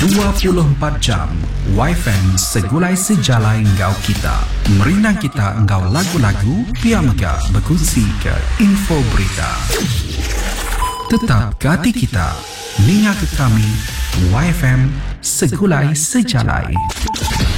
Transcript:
24 jam YFM segulai sejalai engkau kita. Merinang kita engkau lagu-lagu, piamga berkongsi ke info berita. Tetap ke hati kita, ninga ke kami, YFM segulai sejalai.